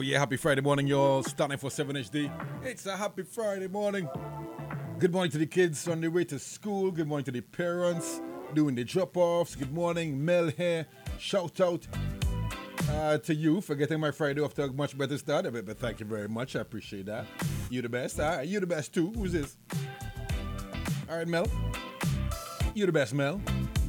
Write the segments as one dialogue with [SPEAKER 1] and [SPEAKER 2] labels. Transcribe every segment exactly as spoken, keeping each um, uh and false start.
[SPEAKER 1] Oh yeah, happy Friday morning, y'all. Star nine forty-seven H D. It's a happy Friday morning. Good morning to the kids on their way to school. Good morning to the parents doing the drop-offs. Good morning, Mel here. Shout out uh, to you for getting my Friday off to a much better start. But, but thank you very much. I appreciate that. You the best. All right, you the best too. Who's this? All right, Mel. You the best, Mel.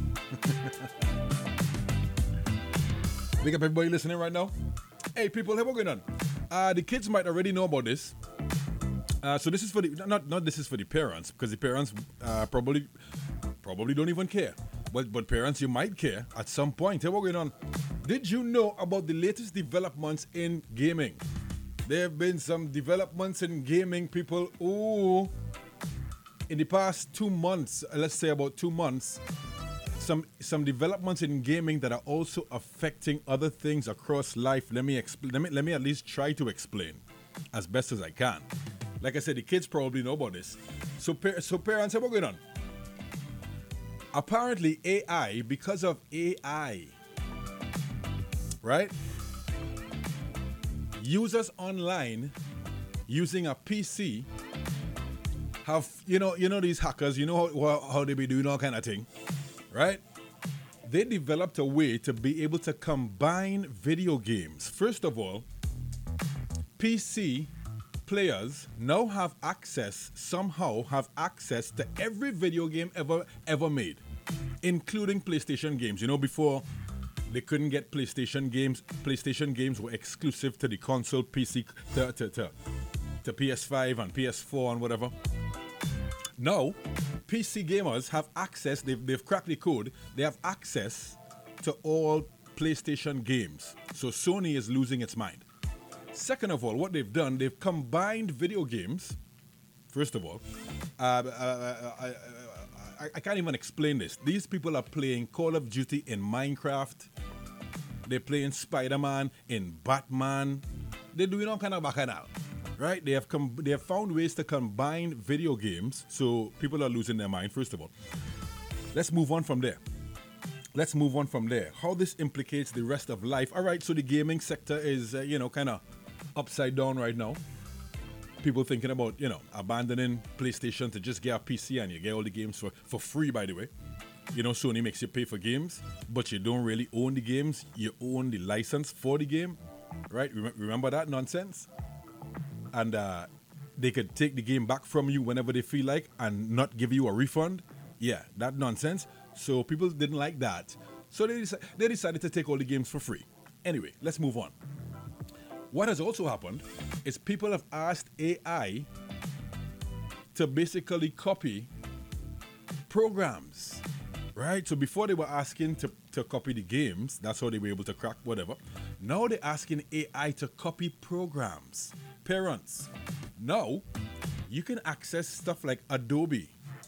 [SPEAKER 1] Big up everybody listening right now. Hey, people, hey, what's going on? Uh, the kids might already know about this. Uh, so this is for the not not this is for the parents, because the parents uh, probably probably don't even care. But but parents, you might care at some point. Hey, what's going on? Did you know about the latest developments in gaming? There have been some developments in gaming, people. Ooh, in the past two months, uh, let's say about two months. Some some developments in gaming that are also affecting other things across life. Let me expl- let me let me at least try to explain as best as I can. Like I said, the kids probably know about this. So par- so parents, what's going on? Apparently A I, because of A I, right? Users online using a P C have you know you know these hackers, you know how, how they be doing all kind of thing. Right? They developed a way to be able to combine video games. First of all, P C players now have access, somehow have access to every video game ever ever made, including PlayStation games. You know, before they couldn't get PlayStation games. PlayStation games were exclusive to the console, P C, to, to, to, to P S five and P S four and whatever. Now, P C gamers have access, they've, they've cracked the code, they have access to all PlayStation games. So Sony is losing its mind. Second of all, what they've done, they've combined video games. First of all, uh, uh, I, I, I can't even explain this. These people are playing Call of Duty in Minecraft. They're playing Spider-Man in Batman. They're doing all kind of bacchanal. Right, they have com- they have found ways to combine video games, so people are losing their mind. First of all, let's move on from there. Let's move on from there. How this implicates the rest of life. All right, so the gaming sector is uh, you know kind of upside down right now. People thinking about you know abandoning PlayStation to just get a P C and you get all the games for, for free. By the way, you know Sony makes you pay for games, but you don't really own the games. You own the license for the game, right? Rem- remember that nonsense? And uh, they could take the game back from you whenever they feel like and not give you a refund. Yeah, that nonsense. So people didn't like that. So they, dec- they decided to take all the games for free. Anyway, let's move on. What has also happened is people have asked A I to basically copy programs, right? So before they were asking to, to copy the games, that's how they were able to crack whatever. Now they're asking A I to copy programs. Parents, now you can access stuff like Adobe,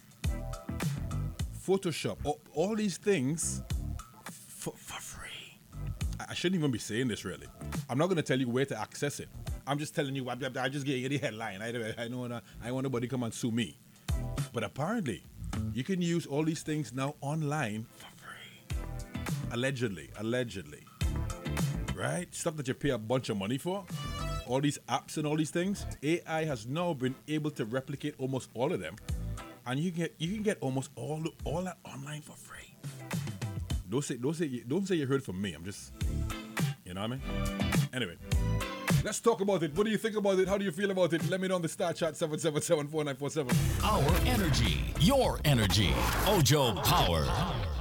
[SPEAKER 1] Photoshop, all, all these things for, for free. I, I shouldn't even be saying this really. I'm not going to tell you where to access it. I'm just telling you, I, I just get you the headline. I, I don't want I want nobody come and sue me. But apparently, you can use all these things now online for free. Allegedly, allegedly. Right? Stuff that you pay a bunch of money for. All these apps and all these things, A I has now been able to replicate almost all of them, and you can get you can get almost all all that online for free. Don't say don't say don't say you heard from me. I'm just, you know what I mean. Anyway, let's talk about it. What do you think about it? How do you feel about it? Let me know on the Star Chat seven seven seven four nine four seven.
[SPEAKER 2] Our energy, your energy, Ojo Power.